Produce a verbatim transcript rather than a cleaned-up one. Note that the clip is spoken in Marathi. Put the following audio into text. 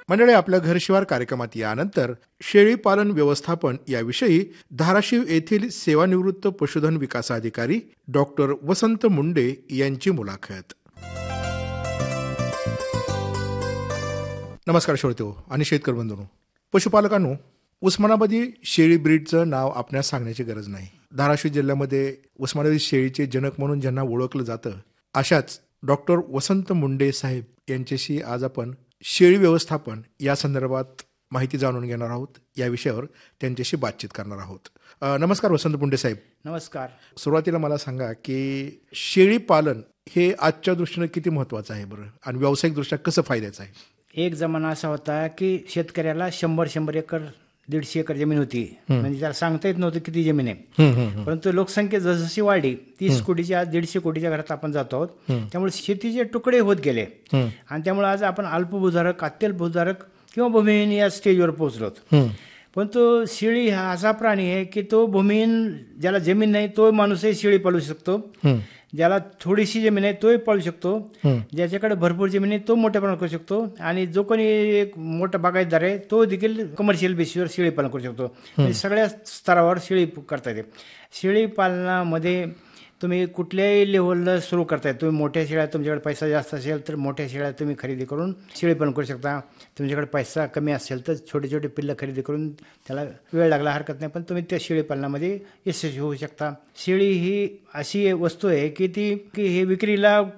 मंडळी, आपल्या घरशिवार कार्यक्रमात यानंतर शेळी पालन व्यवस्थापन याविषयी धाराशिव येथील सेवानिवृत्त पशुधन विकास अधिकारी डॉक्टर वसंत मुंडे यांची मुलाखत. नमस्कार श्रोतेहो आणि शेतकरी बंधूंनो. पशुपालकांनो, उस्मानाबादी शेळी ब्रीडचं नाव आपणास सांगण्याची गरज नाही. धाराशिव जिल्ह्यामध्ये उस्मानाबादी शेळीचे जनक म्हणून ज्यांना ओळखलं जातं, अशाच डॉक्टर वसंत मुंडे साहेब यांच्याशी आज आपण शेळी व्यवस्थापन या संदर्भात माहिती जाणून घेणार आहोत. या विषयावर त्यांच्याशी बातचीत करणार आहोत. नमस्कार वसंत मुंडे साहेब. नमस्कार. सुरुवातीला मला सांगा की शेळी पालन हे आजच्या दृष्टीने किती महत्त्वाचं आहे बरं, आणि व्यावसायिक दृष्ट्या कसं फायद्याचं आहे? एक जमाना असा होता की शेतकऱ्याला शंभर शंभर एकर दीडशे एकर जमीन होती, म्हणजे त्याला सांगता येत नव्हतं किती जमीन आहे. परंतु लोकसंख्या जसजशी वाढली, तीस कोटीच्या दीडशे कोटीच्या घरात आपण जातो आहोत. त्यामुळे शेतीचे तुकडे होत गेले आणि त्यामुळे आज आपण अल्पभूधारक, अत्यल्पभूधारक किंवा भूमिहीन या स्टेजवर पोहोचलोत. परंतु शेळी हा असा प्राणी आहे की तो भूमिहीन, ज्याला जमीन नाही तो माणूसही शेळी पाळू शकतो, ज्याला थोडीशी जमीन आहे तोही पाळू शकतो, ज्याच्याकडे भरपूर जमीन आहे तो मोठ्या प्रमाणात करू शकतो, आणि जो कोणी एक मोठा बागायतदार आहे तो देखील कमर्शियल बेसिसवर शेळी पालन करू शकतो. म्हणजे सगळ्या स्तरावर शेळी करता येते. शेळी पालनामध्ये तुम्ही कुठल्याही लेवलला सुरू करताय. तुम्ही मोठ्या शेळ्या, तुमच्याकडे पैसा जास्त असेल तर मोठ्या शेळ्या तुम्ही खरेदी करून शेळी पालन करू शकता. तुमच्याकडे पैसा कमी असेल तर छोटे छोटे पिल्लं खरेदी करून त्याला वेळ लागला हरकत नाही, पण तुम्ही त्या शेळी पालनामध्ये यशस्वी होऊ शकता. शेळी ही अशी वस्तू आहे की ती की हे विक्रीला